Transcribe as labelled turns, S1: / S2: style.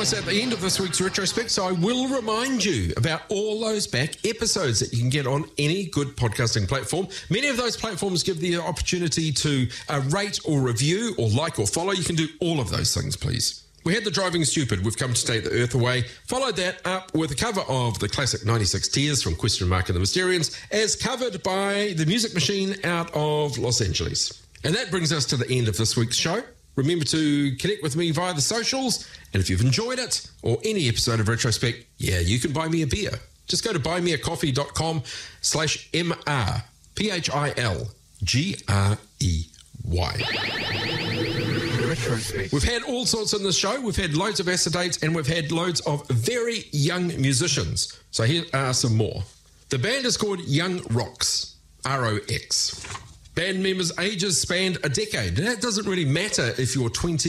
S1: almost at the end of this week's retrospect, so I will remind you about all those back episodes that you can get on any good podcasting platform. Many of those platforms give the opportunity to rate or review or like or follow. You can do all of those things, please. We had the Driving Stupid, We've Come to Take the Earth Away. Followed that up with a cover of the classic 96 Tears from Question Mark and the Mysterians, as covered by the Music Machine out of Los Angeles. And that brings us to the end of this week's show. Remember to connect with me via the socials, and if you've enjoyed it or any episode of Retrospect, you can buy me a beer. Just go to buymeacoffee.com/MR, PHILGREY. Retrospect. We've had all sorts in this show. We've had loads of acetates and we've had loads of very young musicians. So here are some more. The band is called Young Rocks, ROX. Band members' ages spanned a decade. And that doesn't really matter if you're 20